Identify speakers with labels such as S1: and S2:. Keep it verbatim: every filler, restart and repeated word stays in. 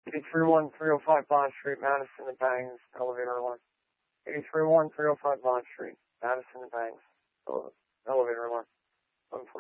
S1: eight three one, three oh five Bond Street, Madison and Bangs, elevator one. eight three one, three oh five Bond Street, Madison and Bangs, elevator one. one